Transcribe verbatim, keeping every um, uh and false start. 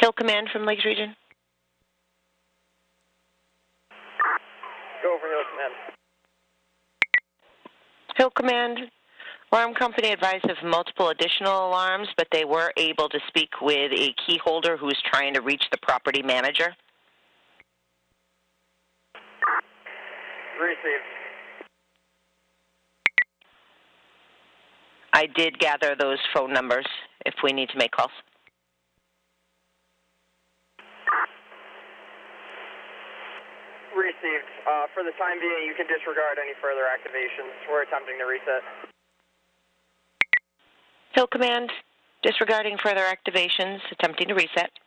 Hill Command from Lakes Region. Go over Hill Command. Hill Command, alarm company advised of multiple additional alarms, but they were able to speak with a key holder who is trying to reach the property manager. Received. I did gather those phone numbers if we need to make calls. Received. Uh, for the time being, you can disregard any further activations. We're attempting to reset. Hill Command, disregarding further activations, attempting to reset.